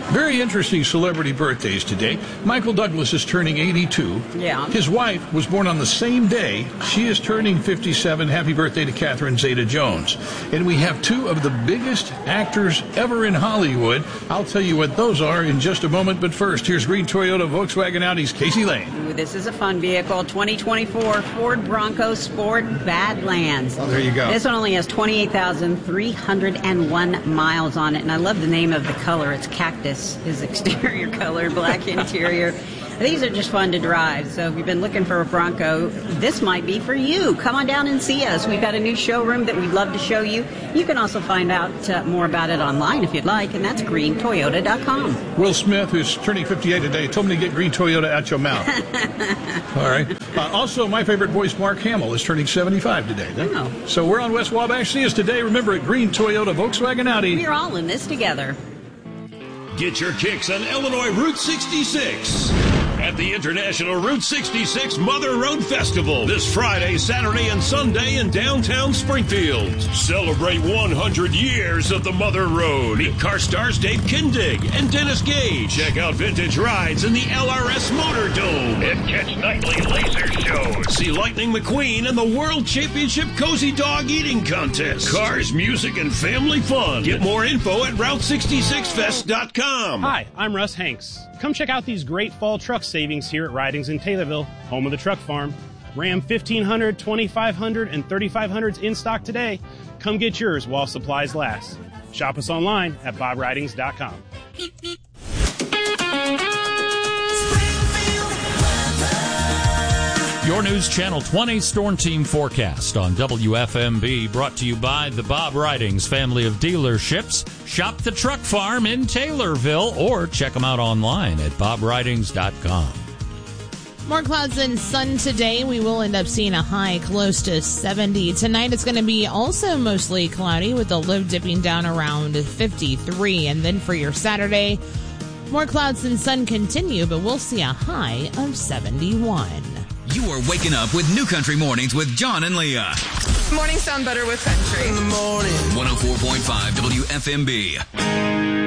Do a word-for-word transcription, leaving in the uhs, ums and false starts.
Very interesting celebrity birthdays today. Michael Douglas is turning eighty-two. Yeah. His wife was born on the same day. She is turning fifty-seven. Happy birthday to Catherine Zeta-Jones. And we have two of the biggest actors ever in Hollywood. I'll tell you what those are in just a moment. But first, here's Green Toyota Volkswagen Audi's Casey Lane. Ooh, this is a fun vehicle. twenty twenty-four Ford Bronco Sport Badlands. Oh, there you go. This one only has twenty-eight thousand three hundred one miles on it. And I love the name of the color. It's cactus. His exterior color, black interior. These are just fun to drive. So if you've been looking for a Bronco, this might be for you. Come on down and see us. We've got a new showroom that we'd love to show you. You can also find out uh, more about it online if you'd like, and that's green toyota dot com. Will Smith, who's turning fifty-eight today, told me to get Green Toyota out your mouth. All right. Uh, also, my favorite voice, Mark Hamill, is turning seventy-five today. Oh. So we're on West Wabash. See us today. Remember, at Green Toyota Volkswagen Audi. We're all in this together. Get your kicks on Illinois Route sixty-six at the International Route sixty-six Mother Road Festival this Friday, Saturday, and Sunday in downtown Springfield. Celebrate one hundred years of the Mother Road. Meet car stars Dave Kindig and Dennis Gage. Check out vintage rides in the L R S Motor Dome and catch nightly laser shows. See Lightning McQueen and the World Championship Cozy Dog Eating Contest. Cars, music, and family fun. Get more info at route sixty-six fest dot com. Hi, I'm Russ Hanks. Come check out these great fall truck savings here at Ridings in Taylorville, home of the truck farm. Ram fifteen hundred, twenty-five hundred, and thirty-five hundreds in stock today. Come get yours while supplies last. Shop us online at bob ridings dot com. Your News Channel twenty Storm Team Forecast on W F M B, brought to you by the Bob Ridings family of dealerships. Shop the Truck Farm in Taylorville or check them out online at bob ridings dot com. More clouds and sun today. We will end up seeing a high close to seventy. Tonight it's going to be also mostly cloudy with the low dipping down around fifty-three. And then for your Saturday, more clouds and sun continue, but we'll see a high of seventy-one. You are waking up with New Country Mornings with John and Leah. Mornings sound better with country. In the morning. one oh four point five W F M B.